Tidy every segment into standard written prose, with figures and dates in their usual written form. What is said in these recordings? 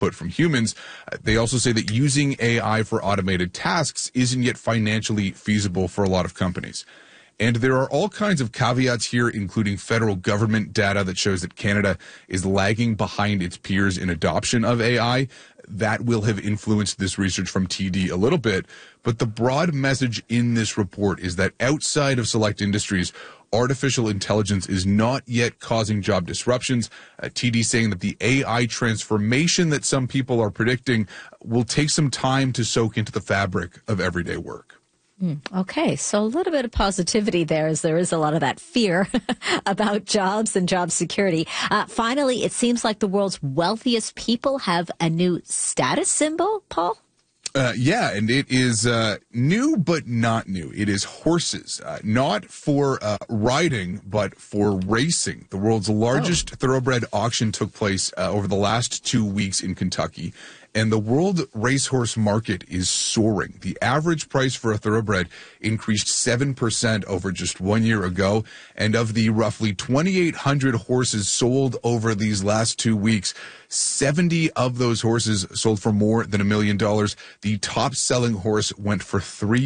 output from humans. They also say that using AI for automated tasks isn't yet financially feasible for a lot of companies. And there are all kinds of caveats here, including federal government data that shows that Canada is lagging behind its peers in adoption of AI. That will have influenced this research from TD a little bit. But the broad message in this report is that outside of select industries, artificial intelligence is not yet causing job disruptions. TD saying that the AI transformation that some people are predicting will take some time to soak into the fabric of everyday work. Okay, so a little bit of positivity there, as there is a lot of that fear about jobs and job security. Finally, it seems like the world's wealthiest people have a new status symbol, Paul? Yeah, and it is new but not new. It is horses, not for riding, but for racing. The world's largest thoroughbred auction took place over the last 2 weeks in Kentucky. And the world racehorse market is soaring. The average price for a thoroughbred increased 7% over just 1 year ago. And of the roughly 2,800 horses sold over these last 2 weeks, 70 of those horses sold for more than $1 million. The top selling horse went for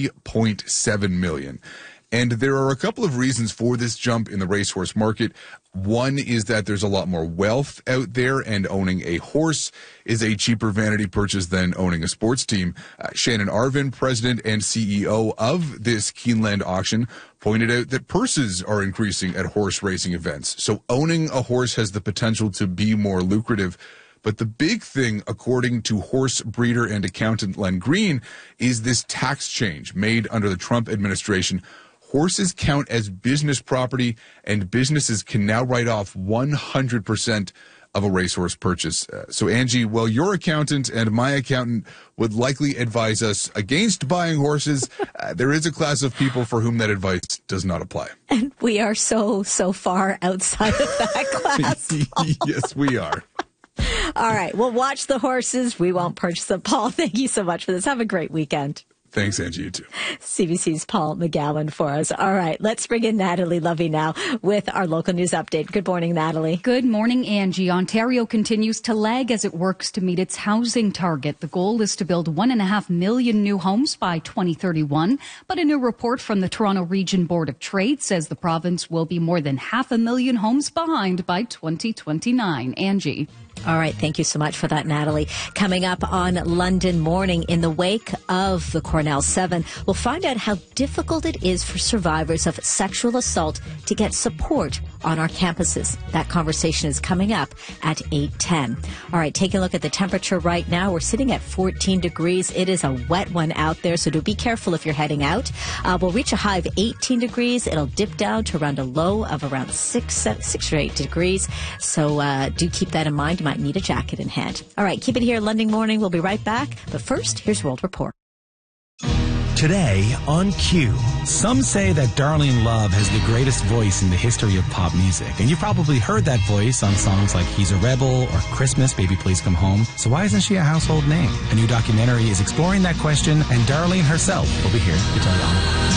$3.7 million. And there are a couple of reasons for this jump in the racehorse market. One is that there's a lot more wealth out there, and owning a horse is a cheaper vanity purchase than owning a sports team. Shannon Arvin, president and CEO of this Keeneland auction, pointed out that purses are increasing at horse racing events. So owning a horse has the potential to be more lucrative. But the big thing, according to horse breeder and accountant Len Green, is this tax change made under the Trump administration. Horses count as business property, and businesses can now write off 100% of a racehorse purchase. So, Angie, while your accountant and my accountant would likely advise us against buying horses, there is a class of people for whom that advice does not apply. And we are so far outside of that class. Yes, we are. All right. We'll watch the horses. We won't purchase them. Paul, thank you so much for this. Have a great weekend. Thanks, Angie. You too. CBC's Paul McGowan for us. All right, let's bring in Natalie Lovey now with our local news update. Good morning, Natalie. Good morning, Angie. Ontario continues to lag as it works to meet its housing target. The goal is to build 1.5 million new homes by 2031. But a new report from the Toronto Region Board of Trade says the province will be more than 500,000 homes behind by 2029. Angie. All right. Thank you so much for that, Natalie. Coming up on London Morning, in the wake of the Cornell 7, we'll find out how difficult it is for survivors of sexual assault to get support on our campuses. That conversation is coming up at 8:10. All right. Taking a look at the temperature right now. We're sitting at 14 degrees. It is a wet one out there, so do be careful if you're heading out. We'll reach a high of 18 degrees. It'll dip down to around a low of around 6 or 8 degrees. So do keep that in mind. You might need a jacket in hand. All right, keep it here, London Morning. We'll be right back. But first, here's World Report. Today on Q, some say that Darlene Love has the greatest voice in the history of pop music. And you've probably heard that voice on songs like He's a Rebel or Christmas, Baby Please Come Home. So why isn't she a household name? A new documentary is exploring that question, and Darlene herself will be here to tell you all about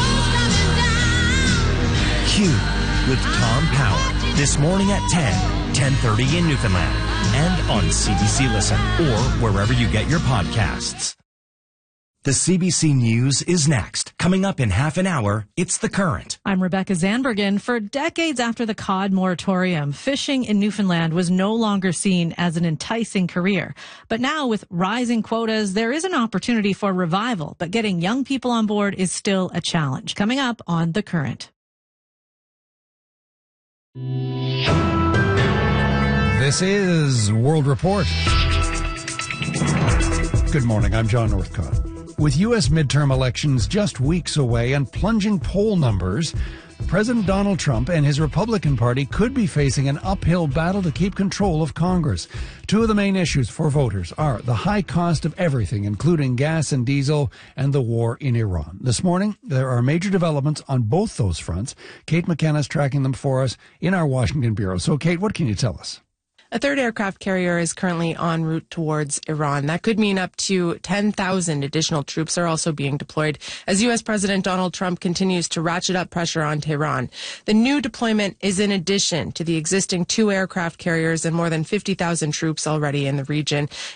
it. Q with Tom Power. This morning at 10:30 in Newfoundland, and on CBC Listen, or wherever you get your podcasts. The CBC News is next. Coming up in half an hour, it's The Current. I'm Rebecca Zandbergen. For decades after the cod moratorium, fishing in Newfoundland was no longer seen as an enticing career. But now, with rising quotas, there is an opportunity for revival. But getting young people on board is still a challenge. Coming up on The Current. This is World Report. Good morning, I'm John Northcott. With U.S. midterm elections just weeks away and plunging poll numbers, President Donald Trump and his Republican Party could be facing an uphill battle to keep control of Congress. Two of the main issues for voters are the high cost of everything, including gas and diesel, and the war in Iran. This morning, there are major developments on both those fronts. Kate McKenna is tracking them for us in our Washington bureau. So, Kate, what can you tell us? A third aircraft carrier is currently en route towards Iran. That could mean up to 10,000 additional troops are also being deployed as U.S. President Donald Trump continues to ratchet up pressure on Tehran. The new deployment is in addition to the existing 2 aircraft carriers and more than 50,000 troops already in the region.